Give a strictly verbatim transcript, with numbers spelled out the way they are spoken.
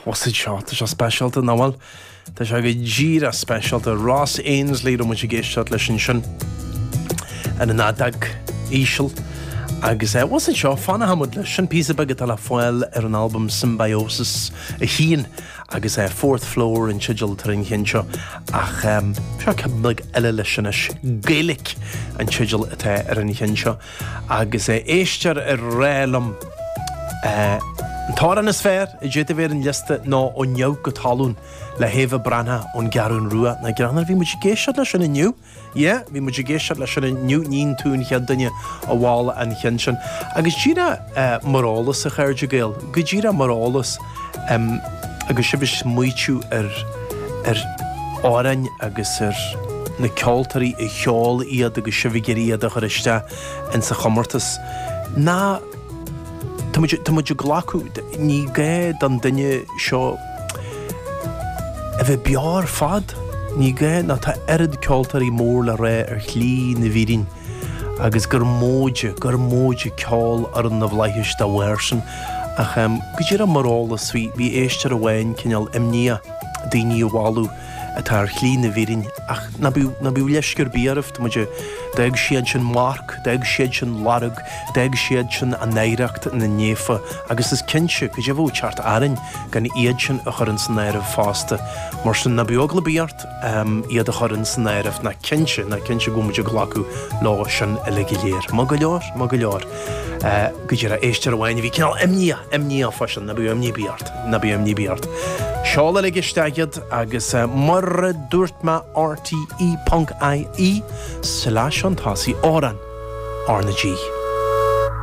was it shot is a special to nawal ta shag gira special to Ross Ainsley ro much shot leshin shin and an adag ishel agus uh, was it shot fana hamud leshin piece of bagat ala foil er an album Symbiosis a heen agus uh, fourth floor in Chigil Trin Hinshaw ach um shak big elelishinish Gaelic and Chigil ate er in Hinshaw agus uh, easter er realum uh Táran is fair, I jete weer in liste na on jou talún le heve branha on garún rua na granar vi moet je geishad leis in nieuw. Ja, vi moet je geishad leis in nieuw nien toen had dinge a wall en hinshin. Agus gira uh, morales a gerge geel. Gujira morales um agus shibish muichu er er oran agus er na kaltari a hjal iad agus shivigeri iad a gerishta en sa chamortas. Na Tumuj glaku ni ge dan dinge sho eve biar fad ni ge na ta erid kaltari mór la re er chlí na virin agus gur moje gur moje kál ar na vlahish da wersen ach um gujira morala sweet vi easter awain kinal emnia dini walu atar chlí na virin ach na bu na bu leshker biarf tumuj Dag siedchen mark, dag siedchen larug, dag siedchen a neiracht na nefa, agus is kinse, cos je vo chart arin, gan iedchen a chorin snair of faste. Marsen na biogla biart, um, ied a chorin snair of na kinse, na kinse gomuje glaku, lawshan elegilier. Magalior, magalior. Uh, Gujira easter wine, vi kinal emnia, emnia fashion, na bu emni biart, na bu emni biart. Shala legistagid, agus uh, marre durtma R T E punk I E slash Tasi Oran Arna G.